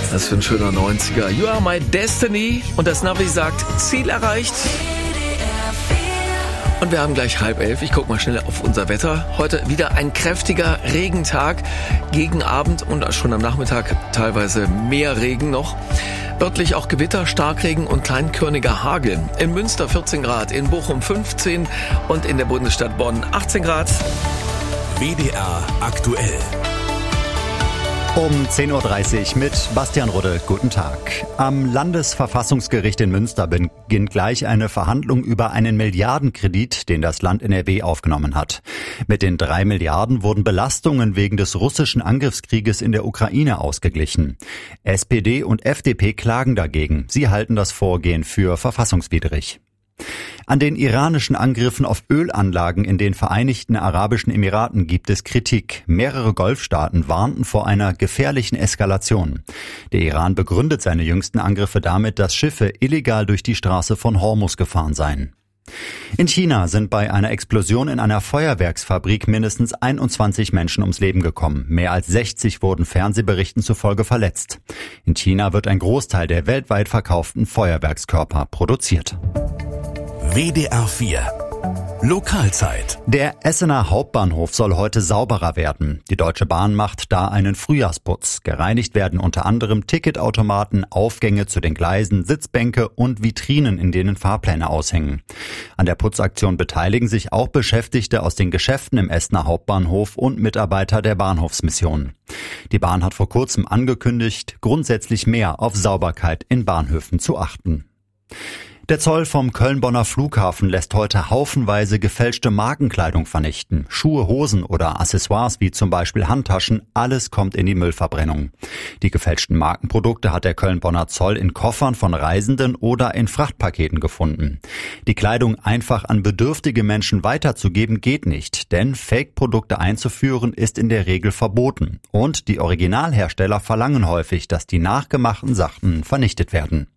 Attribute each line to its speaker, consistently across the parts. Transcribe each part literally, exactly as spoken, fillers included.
Speaker 1: Das ist für ein schöner neunziger. You are my destiny. Und das Navi sagt, Ziel erreicht. Und wir haben gleich halb elf. Ich gucke mal schnell auf unser Wetter. Heute wieder ein kräftiger Regentag. Gegen Abend und schon am Nachmittag teilweise mehr Regen noch. Örtlich auch Gewitter, Starkregen und kleinkörniger Hagel. In Münster vierzehn Grad, in Bochum fünfzehn und in der Bundesstadt Bonn achtzehn Grad.
Speaker 2: W D R aktuell.
Speaker 3: Um zehn Uhr dreißig mit Bastian Rudde. Guten Tag. Am Landesverfassungsgericht in Münster beginnt gleich eine Verhandlung über einen Milliardenkredit, den das Land N R W aufgenommen hat. Mit den drei Milliarden wurden Belastungen wegen des russischen Angriffskrieges in der Ukraine ausgeglichen. S P D und F D P klagen dagegen. Sie halten das Vorgehen für verfassungswidrig. An den iranischen Angriffen auf Ölanlagen in den Vereinigten Arabischen Emiraten gibt es Kritik. Mehrere Golfstaaten warnten vor einer gefährlichen Eskalation. Der Iran begründet seine jüngsten Angriffe damit, dass Schiffe illegal durch die Straße von Hormuz gefahren seien. In China sind bei einer Explosion in einer Feuerwerksfabrik mindestens einundzwanzig Menschen ums Leben gekommen. Mehr als sechzig wurden Fernsehberichten zufolge verletzt. In China wird ein Großteil der weltweit verkauften Feuerwerkskörper produziert.
Speaker 2: W D R vier Lokalzeit.
Speaker 3: Der Essener Hauptbahnhof soll heute sauberer werden. Die Deutsche Bahn macht da einen Frühjahrsputz. Gereinigt werden unter anderem Ticketautomaten, Aufgänge zu den Gleisen, Sitzbänke und Vitrinen, in denen Fahrpläne aushängen. An der Putzaktion beteiligen sich auch Beschäftigte aus den Geschäften im Essener Hauptbahnhof und Mitarbeiter der Bahnhofsmission. Die Bahn hat vor kurzem angekündigt, grundsätzlich mehr auf Sauberkeit in Bahnhöfen zu achten. Der Zoll vom Köln-Bonner Flughafen lässt heute haufenweise gefälschte Markenkleidung vernichten. Schuhe, Hosen oder Accessoires wie zum Beispiel Handtaschen, alles kommt in die Müllverbrennung. Die gefälschten Markenprodukte hat der Köln-Bonner Zoll in Koffern von Reisenden oder in Frachtpaketen gefunden. Die Kleidung einfach an bedürftige Menschen weiterzugeben geht nicht, denn Fake-Produkte einzuführen ist in der Regel verboten. Und die Originalhersteller verlangen häufig, dass die nachgemachten Sachen vernichtet werden.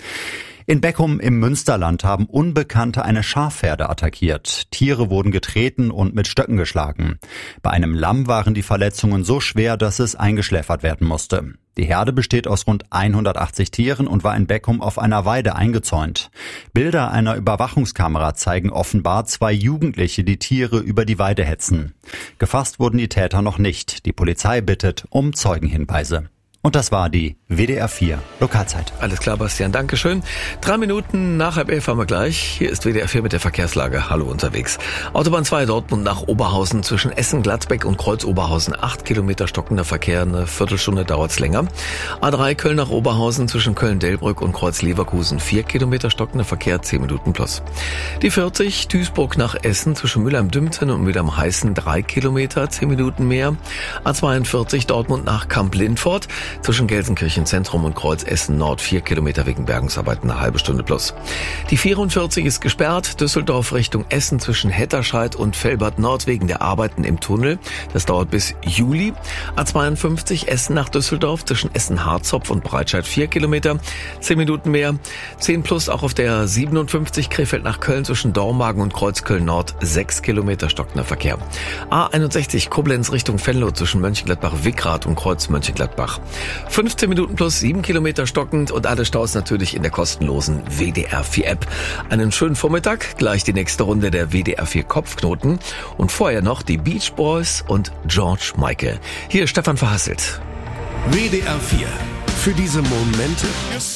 Speaker 3: In Beckum im Münsterland haben Unbekannte eine Schafherde attackiert. Tiere wurden getreten und mit Stöcken geschlagen. Bei einem Lamm waren die Verletzungen so schwer, dass es eingeschläfert werden musste. Die Herde besteht aus rund hundertachtzig Tieren und war in Beckum auf einer Weide eingezäunt. Bilder einer Überwachungskamera zeigen offenbar zwei Jugendliche, die Tiere über die Weide hetzen. Gefasst wurden die Täter noch nicht. Die Polizei bittet um Zeugenhinweise. Und das war die W D R vier Lokalzeit.
Speaker 1: Alles klar, Bastian, Dankeschön. Drei Minuten nach halb elf haben wir gleich. Hier ist W D R vier mit der Verkehrslage. Hallo unterwegs. Autobahn zwei Dortmund nach Oberhausen zwischen Essen-Gladbeck und Kreuz-Oberhausen. Acht Kilometer stockender Verkehr, eine Viertelstunde dauert's länger. A drei Köln nach Oberhausen zwischen Köln-Delbrück und Kreuz-Leverkusen. Vier Kilometer stockender Verkehr, zehn Minuten plus. Die vierzig Duisburg nach Essen zwischen Mülheim-Dümpten und Mülheim-Heißen. Drei Kilometer, zehn Minuten mehr. A zweiundvierzig Dortmund nach Kamp-Lindfort. Zwischen Gelsenkirchen Zentrum und Kreuz Essen Nord vier Kilometer wegen Bergungsarbeiten, eine halbe Stunde plus. Die vierundvierzig ist gesperrt, Düsseldorf Richtung Essen zwischen Hetterscheid und Velbert Nord wegen der Arbeiten im Tunnel. Das dauert bis Juli. A zweiundfünfzig Essen nach Düsseldorf zwischen Essen-Harzopf und Breitscheid vier Kilometer, zehn Minuten mehr. zehn plus auch auf der siebenundfünfzig Krefeld nach Köln zwischen Dormagen und Kreuzköln Nord, sechs Kilometer stockender Verkehr. A einundsechzig Koblenz Richtung Venlo zwischen Mönchengladbach-Wickrath und Kreuz Mönchengladbach. fünfzehn Minuten plus sieben Kilometer stockend und alle Staus natürlich in der kostenlosen W D R vier App. Einen schönen Vormittag, gleich die nächste Runde der W D R vier Kopfknoten und vorher noch die Beach Boys und George Michael. Hier ist Stefan Verhasselt.
Speaker 2: W D R vier. Für diese Momente,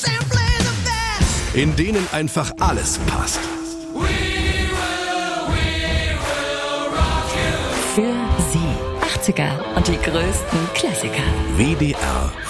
Speaker 2: in denen einfach alles passt.
Speaker 4: Für Sie achtziger und die größten Klassiker.
Speaker 2: W D R